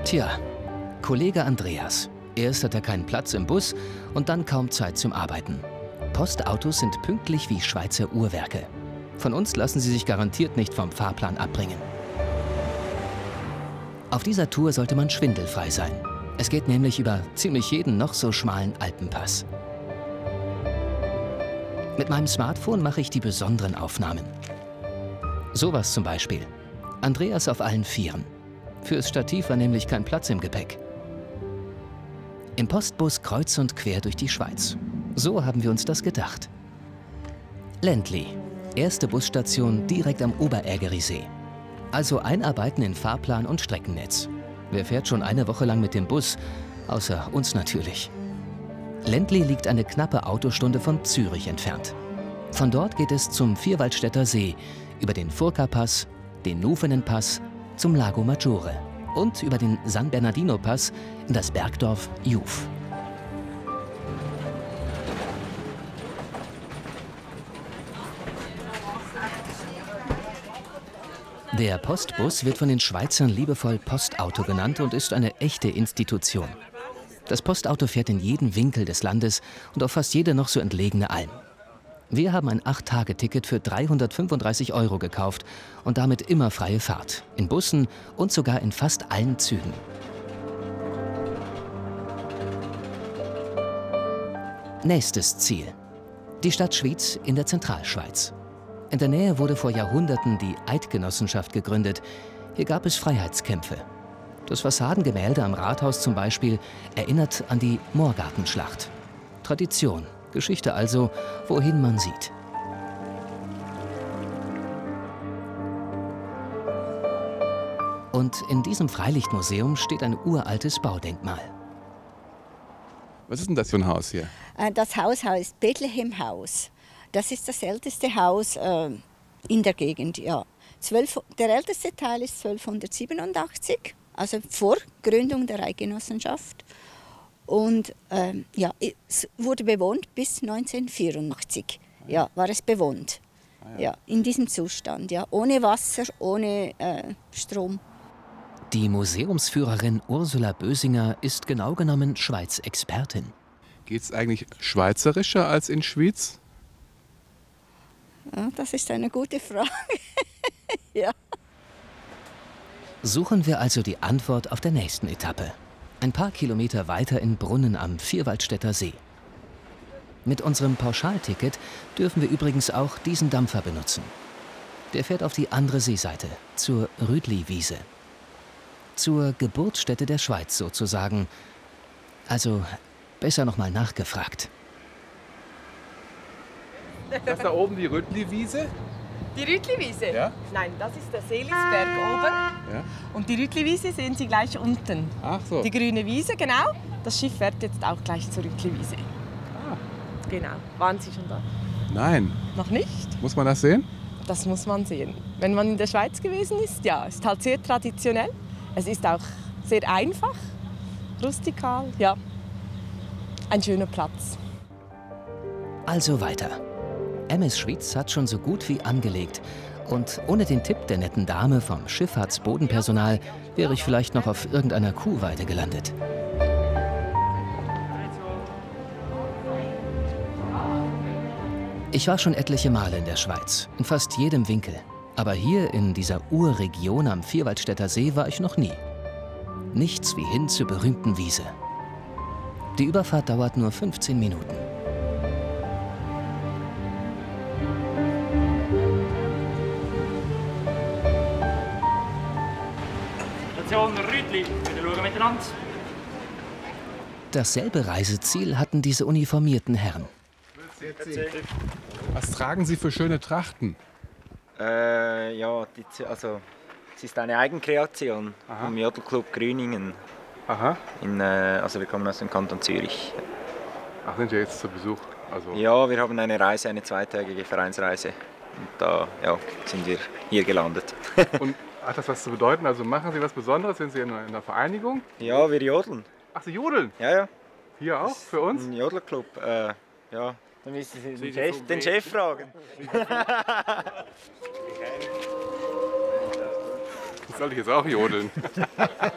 Tja, Kollege Andreas. Erst hat er keinen Platz im Bus und dann kaum Zeit zum Arbeiten. Postautos sind pünktlich wie Schweizer Uhrwerke. Von uns lassen sie sich garantiert nicht vom Fahrplan abbringen. Auf dieser Tour sollte man schwindelfrei sein. Es geht nämlich über ziemlich jeden noch so schmalen Alpenpass. Mit meinem Smartphone mache ich die besonderen Aufnahmen. Sowas zum Beispiel. Andreas auf allen Vieren. Fürs Stativ war nämlich kein Platz im Gepäck. Im Postbus kreuz und quer durch die Schweiz. So haben wir uns das gedacht. Ländli. Erste Busstation direkt am Oberägerisee. Also einarbeiten in Fahrplan und Streckennetz. Wer fährt schon eine Woche lang mit dem Bus? Außer uns natürlich. Ländli liegt eine knappe Autostunde von Zürich entfernt. Von dort geht es zum Vierwaldstätter See, über den Furka-Pass, den Nufenen-Pass, zum Lago Maggiore und über den San Bernardino-Pass in das Bergdorf Juf. Der Postbus wird von den Schweizern liebevoll Postauto genannt und ist eine echte Institution. Das Postauto fährt in jeden Winkel des Landes und auf fast jede noch so entlegene Alm. Wir haben ein 8-Tage-Ticket für 335 € gekauft und damit immer freie Fahrt, in Bussen und sogar in fast allen Zügen. Nächstes Ziel: die Stadt Schwyz in der Zentralschweiz. In der Nähe wurde vor Jahrhunderten die Eidgenossenschaft gegründet. Hier gab es Freiheitskämpfe. Das Fassadengemälde am Rathaus zum Beispiel erinnert an die Moorgartenschlacht. Tradition, Geschichte also, wohin man sieht. Und in diesem Freilichtmuseum steht ein uraltes Baudenkmal. Was ist denn das für ein Haus hier? Das Haus heißt Bethlehemhaus. Das ist das älteste Haus in der Gegend. Ja. Der älteste Teil ist 1287, also vor Gründung der Eidgenossenschaft. Und ja, es wurde bewohnt bis 1984. Ja, war es bewohnt. Ja, in diesem Zustand, ja, ohne Wasser, ohne Strom. Die Museumsführerin Ursula Bösinger ist genau genommen Schweiz-Expertin. Geht es eigentlich schweizerischer als in Schwyz? Ja, das ist eine gute Frage. Ja. Suchen wir also die Antwort auf der nächsten Etappe. Ein paar Kilometer weiter in Brunnen am Vierwaldstätter See. Mit unserem Pauschalticket dürfen wir übrigens auch diesen Dampfer benutzen. Der fährt auf die andere Seeseite, zur Rüdli-Wiese. Zur Geburtsstätte der Schweiz sozusagen. Also besser noch mal nachgefragt. Das da oben die Rüdli-Wiese? Die Rütliwiese? Ja? Nein, das ist der Seelisberg oben. Ja. Und die Rütliwiese sehen Sie gleich unten. Ach so. Die grüne Wiese, genau. Das Schiff fährt jetzt auch gleich zur Rütliwiese. Ah. Genau. Waren Sie schon da? Nein. Noch nicht? Muss man das sehen? Das muss man sehen. Wenn man in der Schweiz gewesen ist, ja. Ist halt sehr traditionell. Es ist auch sehr einfach, rustikal, ja. Ein schöner Platz. Also weiter. MS Schwyz hat schon so gut wie angelegt. Und ohne den Tipp der netten Dame vom Schifffahrtsbodenpersonal wäre ich vielleicht noch auf irgendeiner Kuhweide gelandet. Ich war schon etliche Male in der Schweiz, in fast jedem Winkel. Aber hier in dieser Urregion am Vierwaldstätter See war ich noch nie. Nichts wie hin zur berühmten Wiese. Die Überfahrt dauert nur 15 Minuten. Station Rütli, wir schauen miteinander. Dasselbe Reiseziel hatten diese uniformierten Herren. Was tragen Sie für schöne Trachten? Ja, es ist eine Eigenkreation vom Jodelclub Grüningen. Aha. Also wir kommen aus dem Kanton Zürich. Ach, sind Sie jetzt zu Besuch? Also Ja, wir haben eine Reise, eine zweitägige Vereinsreise. Und da sind wir hier gelandet. Und hat das was zu bedeuten? Also machen Sie was Besonderes? Sind Sie in einer Vereinigung? Ja, wir jodeln. Ach, Sie jodeln? Ja, ja. Hier auch? Für uns? Ein Jodelclub. Ja, dann müssen Sie den Chef fragen. Soll ich jetzt auch jodeln?